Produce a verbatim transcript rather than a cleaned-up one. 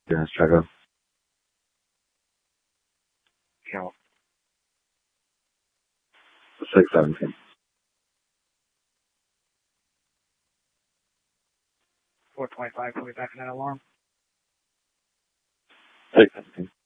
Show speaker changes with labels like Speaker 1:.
Speaker 1: Yeah, let's try to
Speaker 2: Count.
Speaker 1: six seventeen.
Speaker 2: four twenty-five, put me back in that alarm.
Speaker 1: six seventeen.